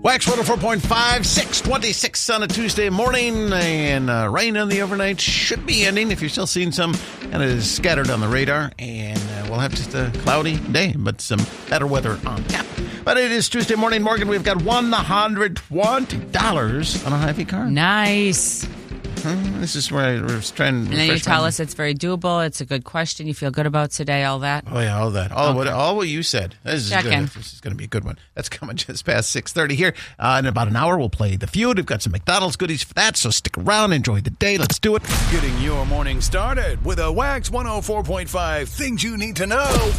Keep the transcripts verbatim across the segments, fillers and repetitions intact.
Wax one oh four point five, six twenty-six on a Tuesday morning, and uh, rain on the overnight should be ending if you're still seeing some, and it is scattered on the radar, and uh, we'll have just a cloudy day, but some better weather on tap. But it is Tuesday morning, Morgan. We've got one hundred twenty dollars on a Hy-Vee card. Nice. Hmm, this is where I was trying to And then you tell us it's very doable. It's a good question. You feel good about today, all that. Oh, yeah, all that. All, okay. what, all what you said. This is Check good. in. This is going to be a good one. That's coming just past six thirty here. Uh, in about an hour, we'll play The Feud. We've got some McDonald's goodies for that, so stick around. Enjoy the day. Let's do it. Getting your morning started with a Wax one oh four point five Things You Need to Know.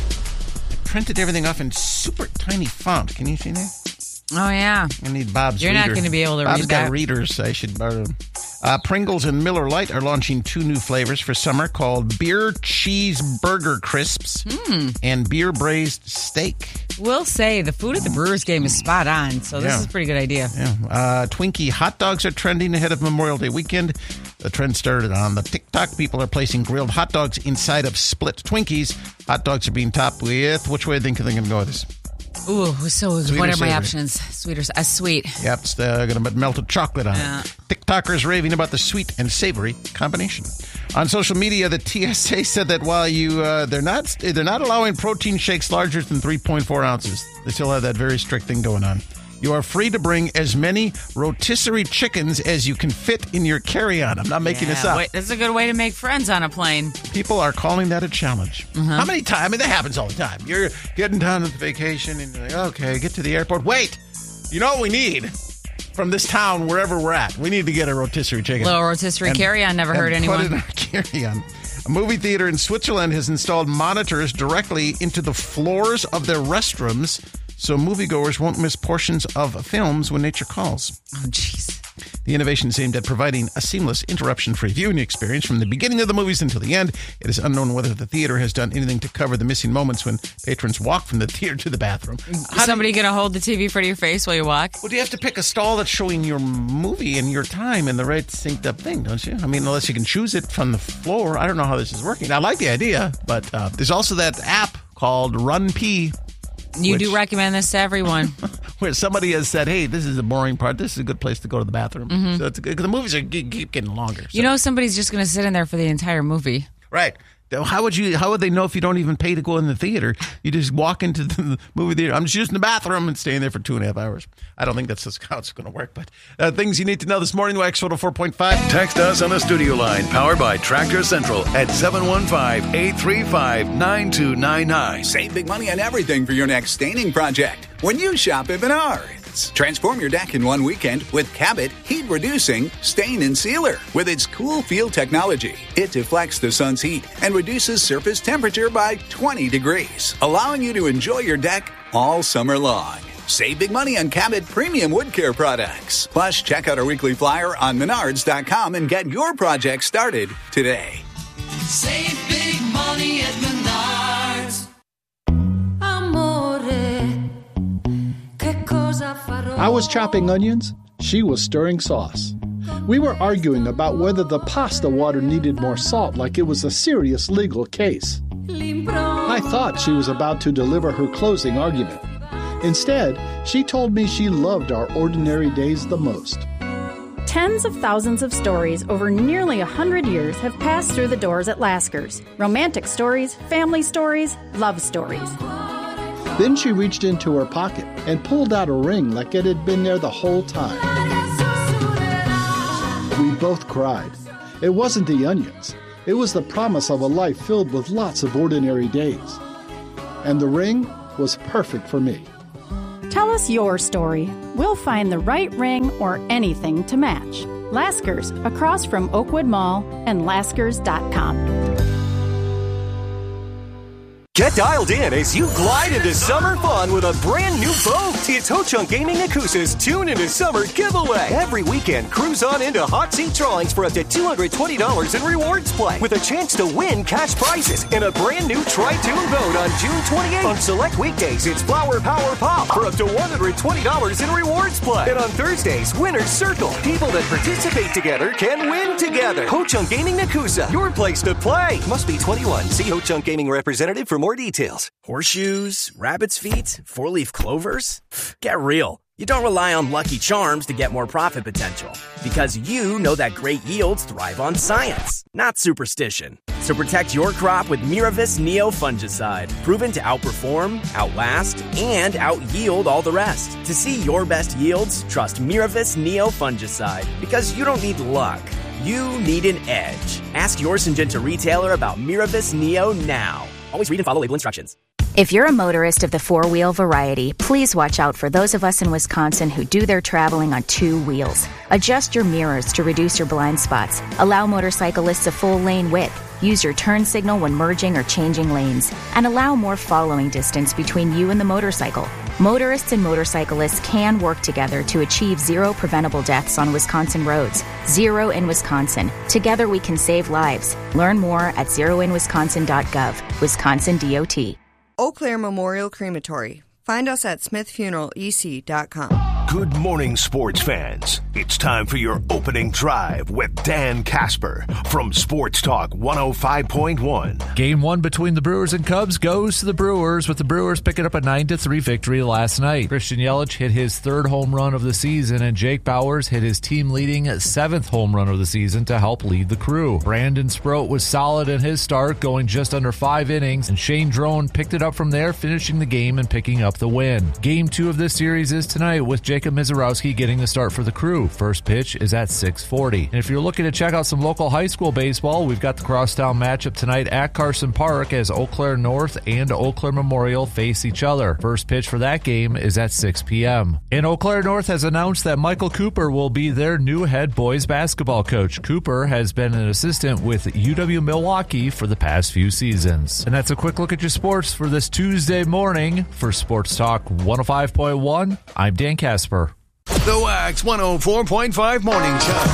I printed everything off in super tiny font. Can you see that? Oh, yeah. I need Bob's You're reader. not going to be able to Bob's read got that. readers. I should borrow them. Uh, Pringles and Miller Lite are launching two new flavors for summer called Beer Cheese Burger Crisps Mm. and Beer Braised Steak. We'll say the food at the Brewers game is spot on, so this Yeah. is a pretty good idea. Yeah. Uh, Twinkie hot dogs are trending ahead of Memorial Day weekend. The trend started on the TikTok. People are placing grilled hot dogs inside of split Twinkies. Hot dogs are being topped with, which way do you think they're going to go with this? Ooh, so Sweet what or are my savory? options? Sweet or uh, sweet? Yep, it's uh, going to put melted chocolate on Yeah. it. TikTokers raving about the sweet and savory combination. On social media, the T S A said that while you uh, they're not they're not allowing protein shakes larger than three point four ounces. They still have that very strict thing going on. You are free to bring as many rotisserie chickens as you can fit in your carry-on. I'm not making Yeah, this up. wait, that's a good way to make friends on a plane. People are calling that a challenge. Uh-huh. How many times? I mean, that happens all the time. You're getting done with the vacation and you're like, okay, get to the airport. Wait, you know what we need from this town, wherever we're at? We need to get a rotisserie chicken. Little rotisserie And- carry-on never and hurt anyone. Put it in our carry-on. A movie theater in Switzerland has installed monitors directly into the floors of their restrooms so moviegoers won't miss portions of films when nature calls. Oh, jeez. The innovation is aimed at providing a seamless, interruption-free viewing experience from the beginning of the movies until the end. It is unknown whether the theater has done anything to cover the missing moments when patrons walk from the theater to the bathroom. How do- Somebody going to hold the T V in front of your face while you walk? Well, do you have to pick a stall that's showing your movie and your time in the right synced up thing, don't you? I mean, unless you can choose it from the floor. I don't know how this is working. I like the idea, but uh, there's also that app called Run P, You Which- do recommend this to everyone. where somebody has said, hey, this is the boring part. This is a good place to go to the bathroom. Mm-hmm. So it's good, 'cause the movies are keep keep getting longer. So. You know somebody's just going to sit in there for the entire movie. Right. How would you? How would they know if you don't even pay to go in the theater? You just walk into the movie theater. I'm just using the bathroom and staying there for two and a half hours. I don't think that's how it's going to work. But uh, things you need to know this morning. Wax one oh four point five. Text us on the studio line powered by Tractor Central at seven one five, eight three five, nine two nine nine. Save big money on everything for your next staining project when you shop at Menards. Transform your deck in one weekend with Cabot Heat Reducing Stain and Sealer. With its cool feel technology, it deflects the sun's heat and reduces surface temperature by twenty degrees, allowing you to enjoy your deck all summer long. Save big money on Cabot premium wood care products. Plus, check out our weekly flyer on menards dot com and get your project started today. Save big money at Menards. I was chopping onions. She was stirring sauce. We were arguing about whether the pasta water needed more salt, like it was a serious legal case. I thought she was about to deliver her closing argument. Instead, she told me she loved our ordinary days the most. Tens of thousands of stories over nearly a hundred years have passed through the doors at Lasker's. Romantic stories, family stories, love stories. Then she reached into her pocket and pulled out a ring like it had been there the whole time. We both cried. It wasn't the onions. It was the promise of a life filled with lots of ordinary days. And the ring was perfect for me. Tell us your story. We'll find the right ring or anything to match. Lasker's, across from Oakwood Mall and laskers dot com. Get dialed in as you glide into summer fun with a brand new boat. It's Ho-Chunk Gaming Nakusa's Tune into Summer giveaway. Every weekend, cruise on into hot seat drawings for up to two hundred twenty dollars in rewards play with a chance to win cash prizes in a brand new Tri-Tune boat on June twenty-eighth. On select weekdays, it's Flower Power Pop for up to one hundred twenty dollars in rewards play. And on Thursdays, Winner's Circle. People that participate together can win together. Ho-Chunk Gaming Nakusa, your place to play. Must be twenty-one. See Ho-Chunk Gaming representative for more details. Horseshoes, rabbit's feet, four-leaf clovers. Get real. You don't rely on Lucky Charms to get more profit potential, because you know that great yields thrive on science, not superstition. So protect your crop with Miravis Neo Fungicide, proven to outperform, outlast, and out-yield all the rest. To see your best yields, trust Miravis Neo Fungicide, because you don't need luck. You need an edge. Ask your Syngenta retailer about Miravis Neo now. Always read and follow label instructions. If you're a motorist of the four-wheel variety, please watch out for those of us in Wisconsin who do their traveling on two wheels. Adjust your mirrors to reduce your blind spots. Allow motorcyclists a full lane width. Use your turn signal when merging or changing lanes. And allow more following distance between you and the motorcycle. Motorists and motorcyclists can work together to achieve zero preventable deaths on Wisconsin roads. Zero in Wisconsin. Together we can save lives. Learn more at zero in wisconsin dot gov. Wisconsin D O T. Eau Claire Memorial Crematory. Find us at smith funeral e c dot com. Good morning, sports fans. It's time for your opening drive with Dan Casper from Sports Talk one oh five point one. Game one between the Brewers and Cubs goes to the Brewers, with the Brewers picking up a nine to three victory last night. Christian Yelich hit his third home run of the season, and Jake Bauers hit his team-leading seventh home run of the season to help lead the crew. Brandon Sproat was solid in his start, going just under five innings, and Shane Drone picked it up from there, finishing the game and picking up the win. Game two of this series is tonight, with Jacob Mizorowski getting the start for the crew. First pitch is at six forty. And if you're looking to check out some local high school baseball, we've got the crosstown matchup tonight at Carson Park as Eau Claire North and Eau Claire Memorial face each other. First pitch for that game is at six p.m. And Eau Claire North has announced that Michael Cooper will be their new head boys basketball coach. Cooper has been an assistant with U W Milwaukee for the past few seasons. And that's a quick look at your sports for this Tuesday morning. For Sports Talk one oh five point one, I'm Dan Casper. The Wax one oh four point five Morning Show.